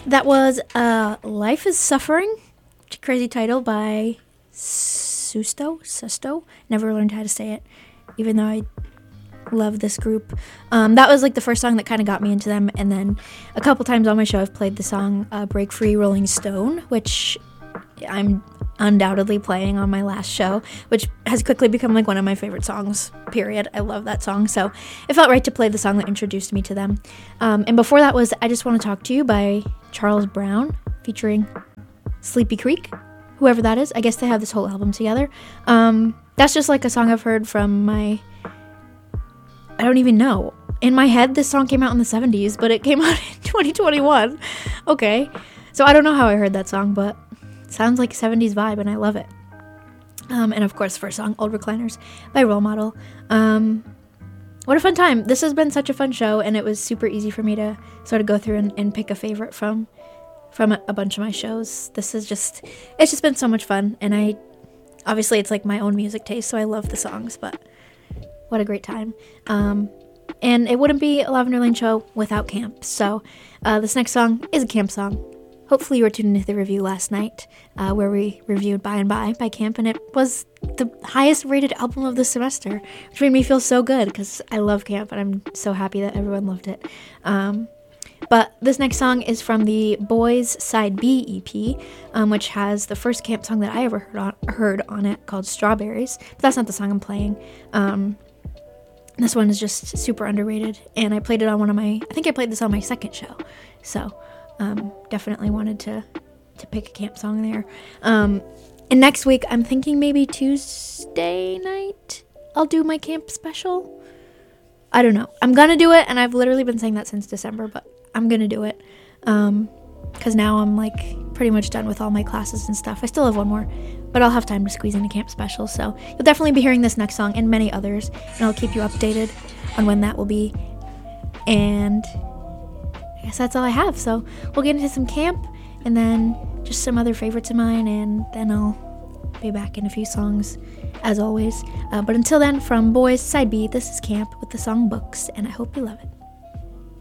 That was Life is Suffering, crazy title by Susto. Never learned how to say it, even though I love this group. That was like the first song that kind of got me into them, and then a couple times on my show I've played the song Break Free Rolling Stone, which I'm undoubtedly playing on my last show, which has quickly become like one of my favorite songs, period. I love that song, so it felt right to play the song that introduced me to them. And before that was I Just Want to Talk to You by Charles Brown, featuring Sleepy Creek, whoever that is. I guess they have this whole album together. That's just like a song I've heard from I don't even know. In my head, this song came out in the 70s, but it came out in 2021. Okay. So I don't know how I heard that song, but it sounds like a 70s vibe, and I love it. And of course, first song, Old Recliners by Role Model. What a fun time. This has been such a fun show, and it was super easy for me to sort of go through and pick a favorite from a bunch of my shows. It's just been so much fun, and obviously it's like my own music taste, so I love the songs, but what a great time. And it wouldn't be a Lavender Lane show without camp. So this next song is a camp song. Hopefully you were tuned into the review last night where we reviewed By and By by Camp, and it was the highest rated album of the semester, which made me feel so good because I love Camp, and I'm so happy that everyone loved it. But this next song is from the Boys Side B EP, which has the first Camp song that I ever heard on it, called Strawberries. But that's not the song I'm playing. This one is just super underrated, and I played it on I think I played this on my second show, so definitely wanted to pick a camp song there. And next week, I'm thinking maybe Tuesday night I'll do my camp special. I don't know. I'm gonna do it, and I've literally been saying that since December, but I'm gonna do it, because now I'm like pretty much done with all my classes and stuff. I still have one more, but I'll have time to squeeze in a camp special, so you'll definitely be hearing this next song and many others, and I'll keep you updated on when that will be. And I guess that's all I have, so we'll get into some camp, and then just some other favorites of mine, and then I'll be back in a few songs, as always. But until then, from Boys Side B, this is Camp with the song Books, and I hope you love it.